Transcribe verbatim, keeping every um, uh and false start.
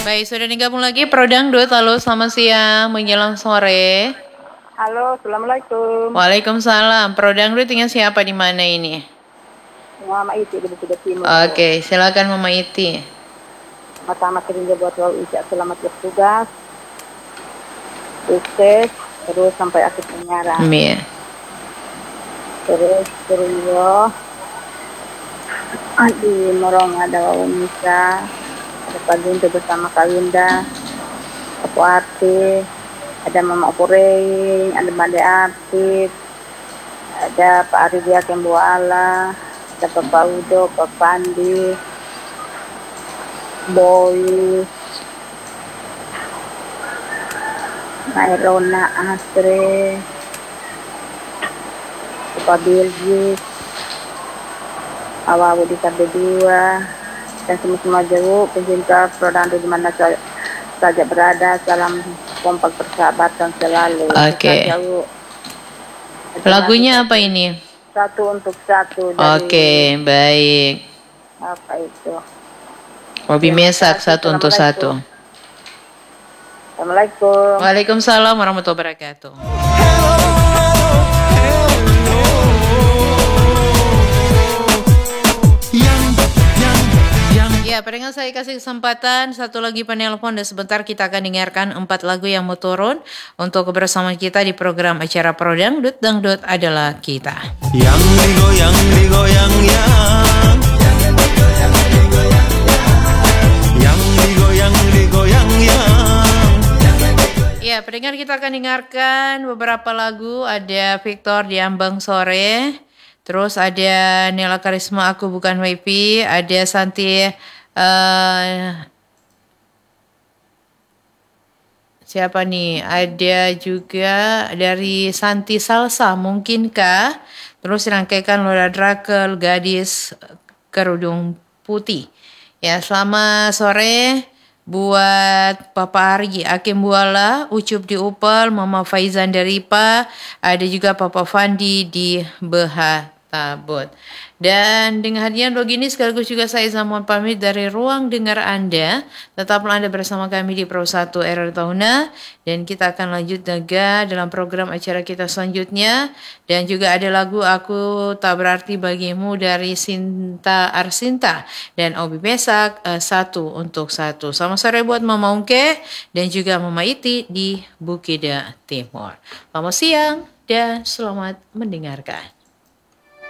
Baik, sudah digabung lagi Pro Dangdut. Halo, selamat siang menjelang sore. Halo, assalamualaikum. Waalaikumsalam. Pro Dangdut dengan siapa di mana ini? Mama Iti di Bukit Timur. Oke, silakan Mama Iti. Pertama kali buat wal Ica selamat bertugas, sukses, terus sampai akhir penyiaran. Amin. Terus terus di Morong ada Misa, ada Paginda bersama Kawinda, Apu Arti, ada Mama Opureng, ada Made Arti, ada Pak Aridia Kembuala, ada Bapak Udo, Pak Pandi, Boy, Mairona Astre, Pak Bilgis, Awawu di Kabel dua, dan semua-semua jauh pencinta Prodando di mana saja berada, salam kompak persahabatan selalu. Oke. Jauh. Lagunya apa ini? Satu untuk satu dari. Oke, baik. Apa itu? Hobi Mesak satu untuk satu. Assalamualaikum. Waalaikumsalam warahmatullahi wabarakatuh. Ya, peringat saya kasih kesempatan satu lagi penelpon dan sebentar kita akan dengarkan empat lagu yang mau turun untuk kebersamaan kita di program acara Pro Dangdut. Dangdut adalah kita. Yang digoyang digoyang yang yang digoyang digoyang yang digoyang digoyang yang ya, pendengar kita akan dengarkan beberapa lagu. Ada Victor di Ambang Sore, terus ada Nela Karisma Aku Bukan W P, ada Santi uh, siapa nih? Ada juga dari Santi Salsa, mungkinkah? Terus dirangkaikan Lola Drakel, Gadis Kerudung Putih. Ya, selamat sore buat Papa Argi, Akim Buala, Ucup di Upel, Mama Faizan dari I P A, ada juga Papa Fandi di Behatabot. Dan dengan hadiah begini sekaligus juga saya mohon pamit dari ruang dengar Anda. Tetaplah Anda bersama kami di Pro satu R R Tahuna dan kita akan lanjut juga dalam program acara kita selanjutnya. Dan juga ada lagu Aku Tak Berarti Bagimu dari Sinta Arsinta dan Obi Mesak uh, satu untuk satu. Selamat sore buat Mama Ungke dan juga Mama Iti di Bukida Timur. Selamat siang dan selamat mendengarkan.